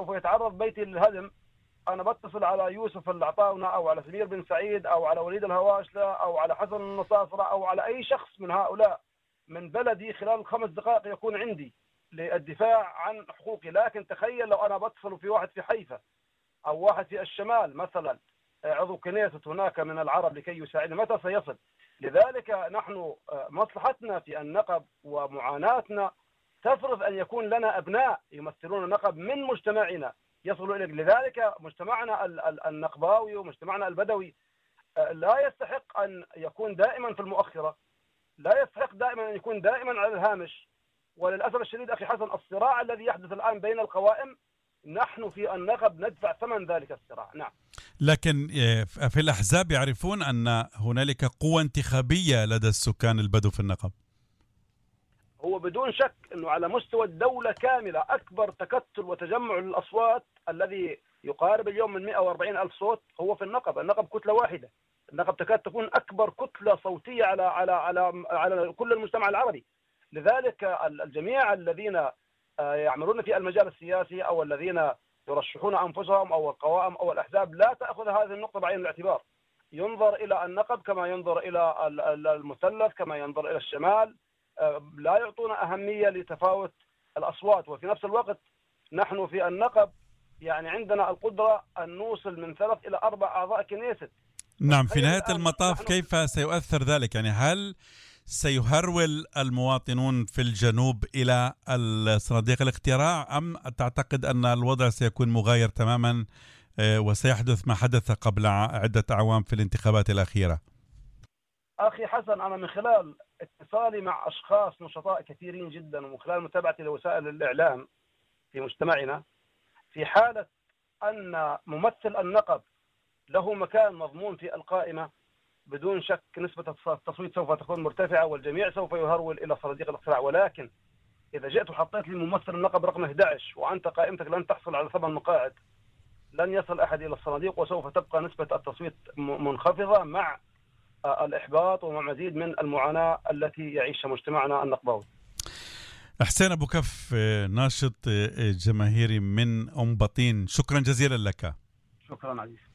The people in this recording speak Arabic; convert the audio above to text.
سوف يتعرض بيتي للهدم، أنا بتصل على يوسف العطاونة أو على سمير بن سعيد أو على وليد الهواشلة أو على حسن النصاصرة أو على أي شخص من هؤلاء من بلدي، خلال 5 دقائق يكون عندي للدفاع عن حقوقي. لكن تخيل لو أنا بتصل في واحد في حيفا أو واحد في الشمال مثلا، عضو كنيسة هناك من العرب لكي يساعدني، متى سيصل؟ لذلك نحن مصلحتنا في النقب ومعاناتنا تفرض أن يكون لنا أبناء يمثلون النقب من مجتمعنا يصلوا إليك. لذلك مجتمعنا النقباوي ومجتمعنا البدوي لا يستحق أن يكون دائما في المؤخرة، لا يستحق دائما أن يكون دائما على الهامش. وللأسف الشديد أخي حسن، الصراع الذي يحدث الآن بين القوائم نحن في النقب ندفع ثمن ذلك الصراع. نعم. لكن في الأحزاب يعرفون أن هنالك قوة انتخابية لدى السكان البدو في النقب. هو بدون شك أنه على مستوى الدولة كاملة أكبر تكتل وتجمع للأصوات الذي يقارب اليوم من 140 ألف صوت هو في النقب. النقب كتلة واحدة، النقب تكاد تكون أكبر كتلة صوتية على كل المجتمع العربي. لذلك الجميع الذين يعملون في المجال السياسي أو الذين يرشحون أنفسهم أو القوائم أو الأحزاب لا تأخذ هذه النقطة بعين الاعتبار. ينظر إلى النقب كما ينظر إلى المثلث، كما ينظر إلى الشمال، لا يعطون أهمية لتفاوت الأصوات. وفي نفس الوقت نحن في النقب يعني عندنا القدرة أن نوصل من 3 إلى 4 أعضاء كنيست. نعم، في نهاية المطاف كيف سيؤثر ذلك؟ يعني هل سيهرول المواطنون في الجنوب إلى صناديق الاقتراع أم تعتقد أن الوضع سيكون مغاير تماما وسيحدث ما حدث قبل عدة أعوام في الانتخابات الأخيرة؟ أخي حسن، أنا من خلال اتصالي مع أشخاص نشطاء كثيرين جدا ومن خلال متابعتي لوسائل الإعلام في مجتمعنا، في حالة أن ممثل النقب له مكان مضمون في القائمة بدون شك نسبة التصويت سوف تكون مرتفعة والجميع سوف يهرول إلى صناديق الاقتراع. ولكن إذا جئت وحطيت لي ممثل النقب رقم 11 وأنت قائمتك لن تحصل على 8 مقاعد، لن يصل أحد إلى الصناديق وسوف تبقى نسبة التصويت منخفضة مع الإحباط ومع مزيد من المعاناة التي يعيشها مجتمعنا النقباوي. حسين أبو كف، ناشط جماهيري من أم بطين، شكرا جزيلا لك. شكرا عزيز.